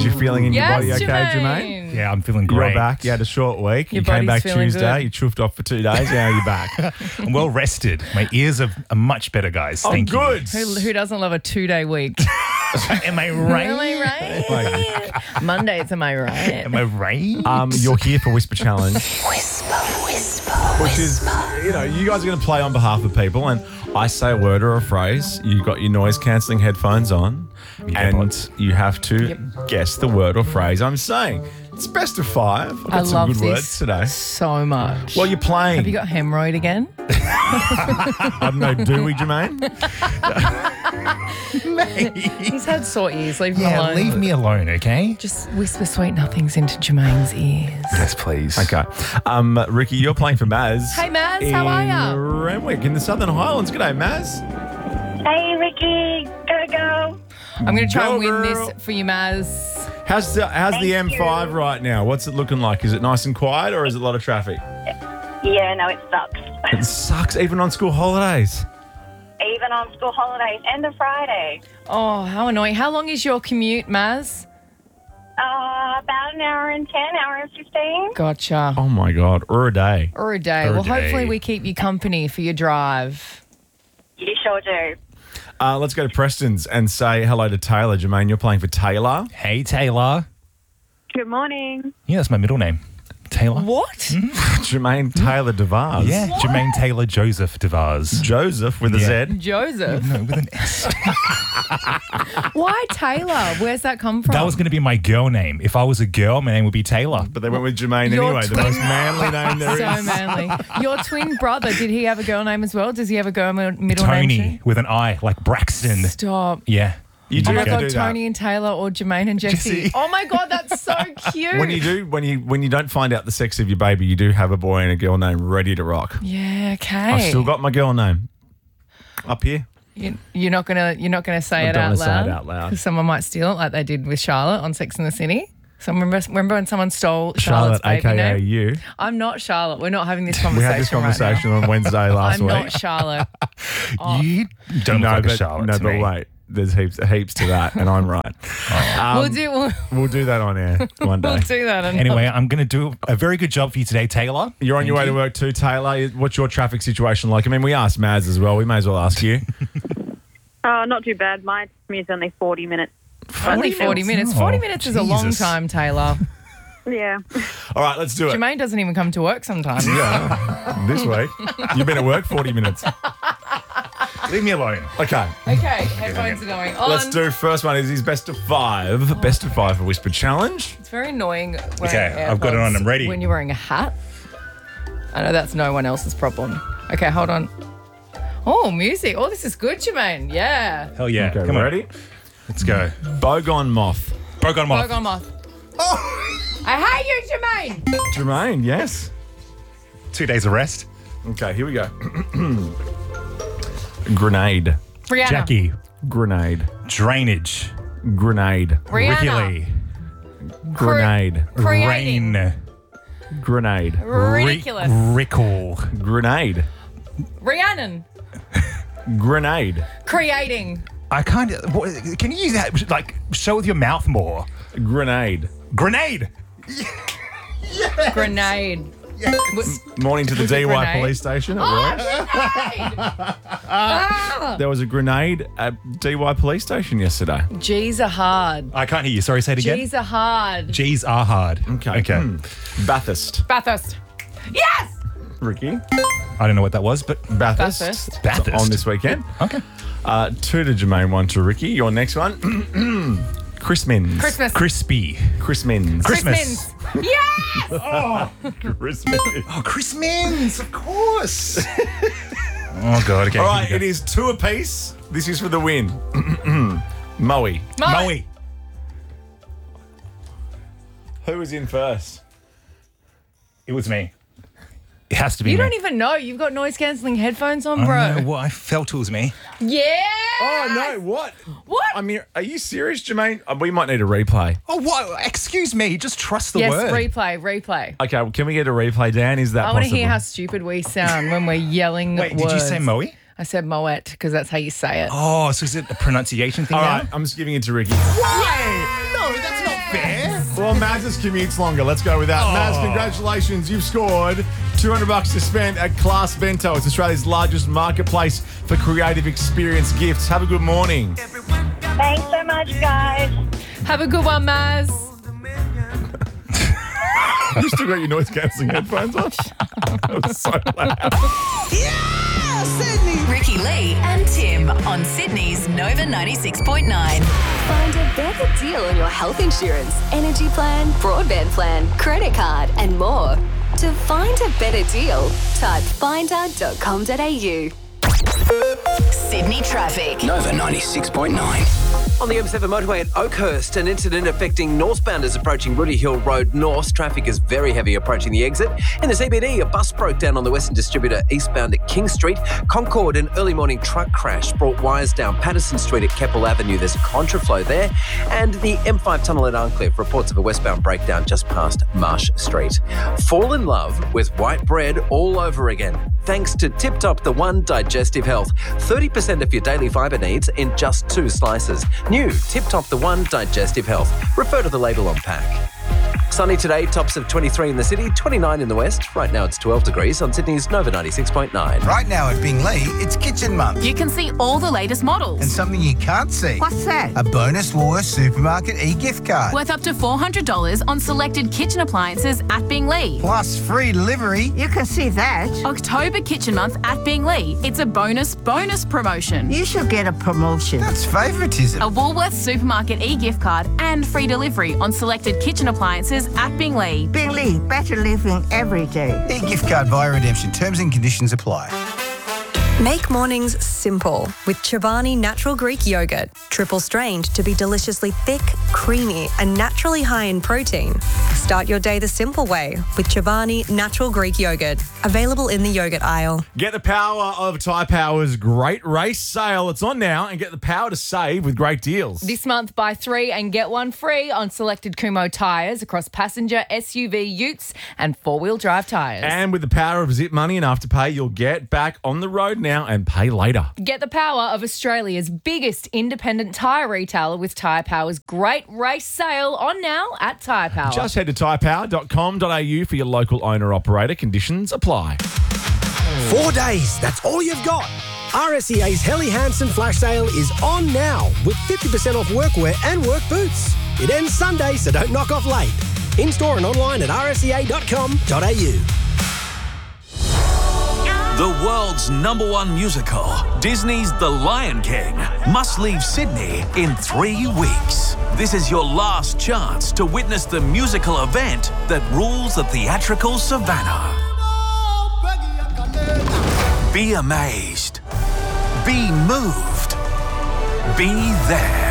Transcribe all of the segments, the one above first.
you feeling in your body okay, Jermaine? Yeah, I'm feeling You're great. back. You had a short week. Your you came body's back feeling Tuesday. good. You chuffed off for 2 days. Now you're back. I'm well rested. My ears are much better, guys. Thank you. good. Who doesn't love a 2-day week? Am I right? Am I right? Mondays, am I right? Am I right? You're here for Whisper Challenge. Which is, you guys are going to play on behalf of people, and I say a word or a phrase. You got your noise cancelling headphones on, Yeah, and bots. you have to guess the word or phrase I'm saying. It's best of 5. I've got I some love good this words today. so much. Well, you're playing. Have you got hemorrhoid again? I don't know, do we, Jermaine? He's had sore ears. Leave him Yeah, alone. leave me alone, okay? Just whisper sweet nothings into Jermaine's ears. Yes, please. Okay. Ricky, you're playing for Maz. Hey, Maz, how are ya? In Renwick in the Southern Highlands. G'day, Maz. Hey, Ricky, gotta go. I'm going to try and win Girl. this for you, Maz. How's the Thank M5 you. right now? What's it looking like? Is it nice and quiet or is it a lot of traffic? Yeah, no, it sucks. It sucks even on school holidays. Even on school holidays and a Friday. Oh, how annoying. How long is your commute, Maz? About an hour and 10, hour and 15. Gotcha. Oh my God, or a day. Or a day. Or a Well, day. hopefully we keep you company for your drive. You sure do. Let's go to Preston's and say hello to Taylor. Jermaine, you're playing for Taylor. Hey, Taylor. Good morning. Yeah, that's my middle name. Taylor. What? Jermaine Taylor DeVars. Yeah, Jermaine Taylor Joseph DeVars. Joseph with a Yeah. Z. Joseph. No, with an S. Why Taylor? Where's that come from? That was going to be my girl name. If I was a girl, my name would be Taylor. But they went with Jermaine Your anyway, the twin- most manly name there so is. manly. Your twin brother, did he have a girl name as well? Does he have a girl middle name Tony with an I, like Braxton. too? Stop. Yeah. You do Oh my have to God, do Tony that. and Taylor or Jermaine and Jesse. Jesse. Oh my God, that's so cute. When you don't find out the sex of your baby, you do have a boy and a girl name ready to rock. Yeah, okay. I've still got my girl name up here. You're not gonna say I it don't out wanna say loud. it out loud. 'Cause someone might steal it, like they did with Charlotte on Sex and the City. So remember when someone stole Charlotte's Charlotte, baby aka name? you. I'm not Charlotte. We're not having this We conversation. had this conversation on Wednesday Right last now. I'm week. not Charlotte. You don't look like a Charlotte no, to but me. wait. There's heaps to that, and I'm right. We'll do that on air one day. We'll do that. Anyway, I'm going to do a very good job for you today, Taylor. You're on your way to work too, Taylor. What's your traffic situation like? I mean, we asked Maz as well. We may as well ask you. Not too bad. My commute's only 40 minutes. Only 40 minutes. Oh, 40 minutes is a long Jesus. time, Taylor. Yeah. All right, let's do it. Jermaine doesn't even come to work sometimes. Yeah, this week. You've been at work 40 minutes. Leave me alone. Okay, Okay, headphones are going on. let's do first one. Is his best of 5. Best of 5 for Whisper Challenge. It's very annoying. Okay, I've got it on, I'm ready. When you're wearing a hat. I know that's no one else's problem. Okay, hold on. Oh, music. Oh, this is good, Jermaine. Yeah. Hell yeah. Okay, Come on. ready? Let's go. Bogon Moth. Bogon Moth. Bogon moth. Oh! I hate you, Jermaine. Jermaine, yes. 2 days of rest. Okay, here we go. Grenade. Brianna. Jackie. Grenade. Drainage. Grenade. Rihanna. Ricky Lee. Grenade. Creating. Rain. Grenade. Ridiculous. Rickle. Grenade. Rhiannon. Grenade. Creating. I can't. Can you use that? Like, show with your mouth more. Grenade. Grenade. Grenade. Morning to the Was it DY grenade? police station at work. There was a grenade at DY police station yesterday. G's are hard. I can't hear you. Sorry, say it again. G's are hard. G's are hard. Okay. Okay. Bathurst. Bathurst. Yes! Ricky. I don't know what that was, but Bathurst. Bathurst. Bathurst. On this weekend. Okay. 2 to Jermaine, 1 to Ricky. Your next one. Chris Mins. Christmas. Crispy. Chris Mins. Christmas. Yes! Chris Mins. Oh, Chris Mins, of course. oh, God. Okay. All here right, we go. it is 2 apiece. This is for the win. Moe. Moe. Who was in first? It was me. It has to be You me. don't even know. You've got noise cancelling headphones on, I bro. don't know what I felt it was me. Yeah. Oh, no, what? What? I mean, are you serious, Jermaine? We might need a replay. Oh, what? Excuse me. Just trust the Yes, word. replay. Okay, well, can we get a replay, Dan? Is that I want to possible? hear how stupid we sound when we're yelling Wait, words. did you say Moe? I said Moet because that's how you say it. Oh, so is it a pronunciation thing All now? right, I'm just giving it to Ricky. Why? No, that's not fair. Well, Maz's commute's longer. Let's go with that. Maz, congratulations. You've scored $200 to spend at Class Bento. It's Australia's largest marketplace for creative experience gifts. Have a good morning. Thanks so much, guys. Have a good one, Maz. You still got your noise cancelling headphones on? That was so loud. Ricky Lee and Tim on Sydney's Nova 96.9. Find a better deal on your health insurance, energy plan, broadband plan, credit card, and more. To find a better deal, type finder.com.au. Sydney traffic. Nova 96.9. On the M7 motorway at Oakhurst, an incident affecting northbounders approaching Rooty Hill Road North. Traffic is very heavy approaching the exit. In the CBD, a bus broke down on the Western Distributor eastbound at King Street. Concord, an early morning truck crash brought wires down Patterson Street at Keppel Avenue. There's a contraflow there. And the M5 tunnel at Arncliffe reports of a westbound breakdown just past Marsh Street. Fall in love with white bread all over again. Thanks to Tip Top the One Digestive Health. 30% of your daily fibre needs in just 2 slices. New Tip Top the One Digestive Health. Refer to the label on pack. Sunny today, tops of 23 in the city, 29 in the west. Right now it's 12 degrees on Sydney's Nova 96.9. Right now at Bingley, it's Kitchen Month. You can see all the latest models. And something you can't see. What's that? A bonus Woolworths Supermarket e-gift card. Worth up to $400 on selected kitchen appliances at Bingley. Plus free delivery. You can see that. October Kitchen Month at Bingley. It's a bonus promotion. You should get a promotion. That's favouritism. A Woolworths Supermarket e-gift card and free delivery on selected kitchen appliances at Bingley. Bingley, better living every day. E-gift card via redemption. Terms and conditions apply. Make mornings simple with Chobani Natural Greek Yogurt. Triple strained to be deliciously thick, creamy, and naturally high in protein. Start your day the simple way with Chobani Natural Greek Yogurt. Available in the yogurt aisle. Get the power of Tyre Power's Great Race Sale. It's on now, and get the power to save with great deals. This month, buy 3 and get 1 free on selected Kumho tyres across passenger, SUV, utes and 4-wheel drive tyres. And with the power of Zip Money and Afterpay, you'll get back on the road now and pay later. Get the power of Australia's biggest independent tyre retailer with Tyre Power's Great Race Sale on now at Tyre Power. Just head to tyrepower.com.au for your local owner-operator. Conditions apply. 4 days, that's all you've got. RSEA's Helly Hansen flash sale is on now with 50% off workwear and work boots. It ends Sunday, so don't knock off late. In-store and online at rsea.com.au. The world's #1 musical, Disney's The Lion King, must leave Sydney in 3 weeks. This is your last chance to witness the musical event that rules the theatrical savannah. Be amazed. Be moved. Be there.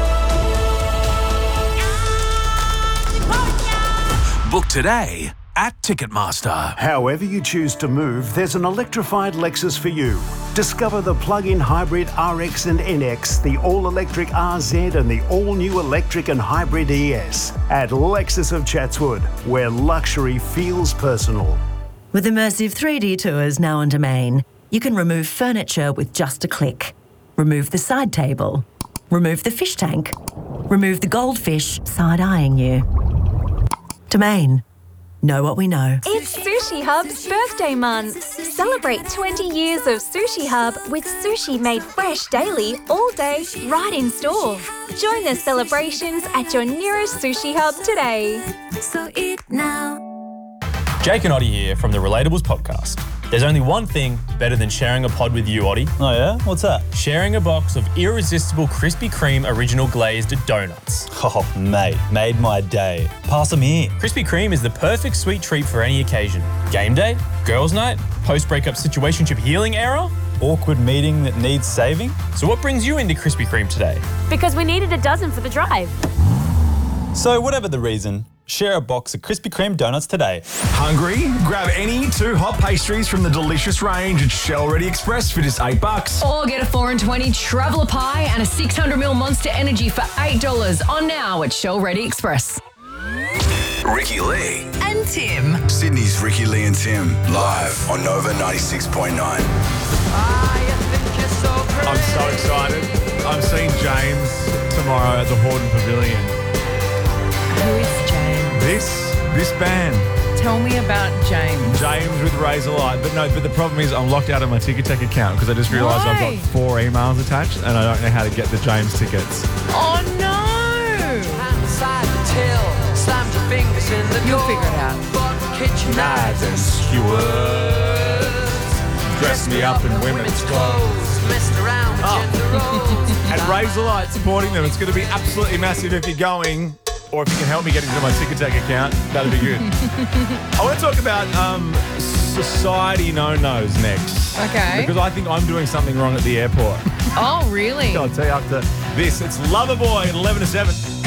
Book today at Ticketmaster. However you choose to move, there's an electrified Lexus for you. Discover the plug-in hybrid RX and NX, the all-electric RZ and the all-new electric and hybrid ES at Lexus of Chatswood, where luxury feels personal. With immersive 3D tours now on Domain, you can remove furniture with just a click. Remove the side table. Remove the fish tank. Remove the goldfish side-eyeing you. Domain. Know what we know. It's Sushi Hub's birthday month. Celebrate 20 years of Sushi Hub with sushi made fresh daily, all day, right in store. Join the celebrations at your nearest Sushi Hub today. So eat now. Jake and Oddie here from the Relatables podcast. There's only one thing better than sharing a pod with you, Oddie. Oh yeah? What's that? Sharing a box of irresistible Krispy Kreme original glazed donuts. Oh, mate, made my day. Pass them here. Krispy Kreme is the perfect sweet treat for any occasion. Game day, girls' night, post-breakup situationship healing era, awkward meeting that needs saving. So what brings you into Krispy Kreme today? Because we needed a dozen for the drive. So whatever the reason, share a box of Krispy Kreme donuts today. Hungry? Grab any 2 hot pastries from the delicious range at Shell Ready Express for just $8. Or get a 4 and 20 Traveller Pie and a 600ml Monster Energy for $8 on now at Shell Ready Express. Ricky Lee and Tim. Sydney's Ricky Lee and Tim, live on Nova 96.9. I'm so excited. I'm seeing James tomorrow at the Hordern Pavilion. Who is James? This band. Tell me about James. James with Razorlight. But the problem is I'm locked out of my Ticketek account because I just realised I've got 4 emails attached and I don't know how to get the James tickets. Oh, no. You'll figure it out. Knives and skewers. Dress me up in women's clothes. And Razorlight supporting them. It's going to be absolutely massive if you're going, or if you can help me get into my Ticketek account, that'd be good. I want to talk about society no-nos next. Okay. Because I think I'm doing something wrong at the airport. Oh, really? I'll tell you after this. It's Loverboy at 11 to 7.